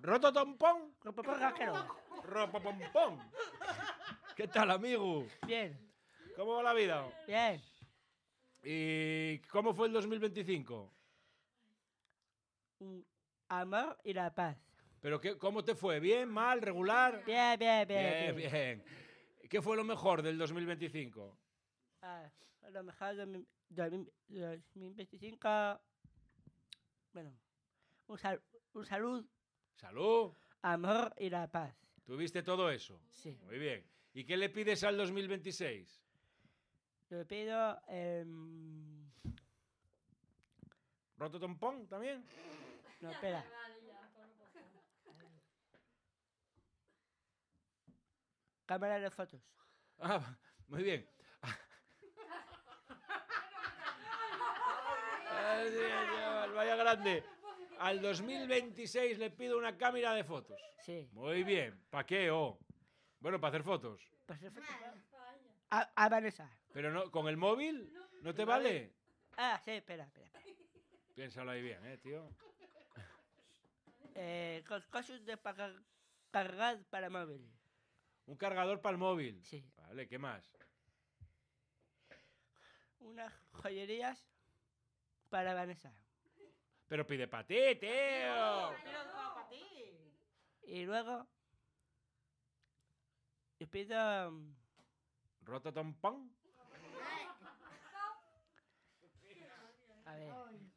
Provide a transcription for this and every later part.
¿Rototompón? Ropopón rasquero. Ropopompón. ¿Qué tal, amigo? Bien, ¿Cómo va la vida? bien. ¿Y cómo fue el 2025? Amor y la paz. ¿Pero cómo te fue? ¿Bien, mal, regular? Bien, bien, Bien, bien. bien. ¿Qué fue lo mejor del 2025? A lo mejor 2025. Bueno, un salud, ¿Salud? amor y la paz. ¿Tuviste todo eso? Sí. Muy bien. ¿Y qué le pides al 2026? Le pido. ¿Rototompón también? No, espera. Cámara de fotos. Ah, muy bien. Ay, Dios, vaya grande. Al 2026 le pido una cámara de fotos. Sí. Muy bien. ¿Para qué? Bueno, para hacer fotos. Pues fotos. A Vanessa. Pero no, ¿con el móvil? ¿No te vale? Sí, espera. Piénsalo ahí bien, tío. Cosas de cargar para móvil. Un cargador para el móvil. Sí. Vale, ¿qué más? Unas joyerías para Vanessa. Pero pide para ti, tío. Y luego le pido ¿Rototompón? a ver,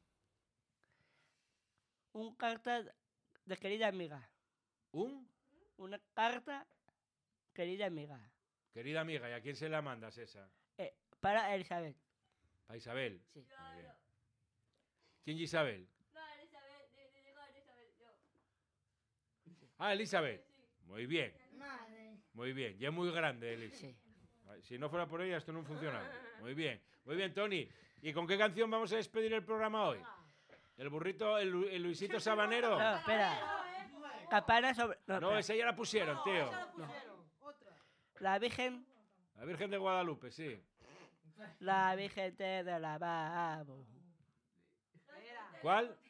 un carta de querida amiga. Una carta querida amiga. Querida amiga, ¿y a quién se la mandas esa? Para Elizabeth. ¿Para Isabel? Sí. Muy bien. ¿Quién es Isabel? No, Elizabeth, digo Elizabeth, yo. Ah, Elizabeth. Sí. Muy bien. Madre. Muy bien. Ya es muy grande, Elizabeth. Sí. Si no fuera por ella, esto no funciona. Muy bien. Muy bien, Tony. ¿Y con qué canción vamos a despedir el programa hoy? ¿El burrito, el Luisito Sabanero? No, espera. Campana sobre. No, espera. esa ya la pusieron, tío. La Virgen. La Virgen de Guadalupe, sí. La Virgen te de la lavabo. ¿Cuál?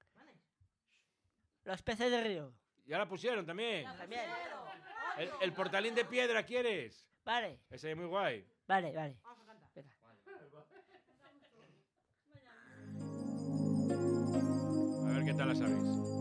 Los peces del río. Ya la pusieron también. También. El portalín de piedra, ¿quieres? Vale. Ese es muy guay. Vale. Venga. A ver qué tal la sabéis.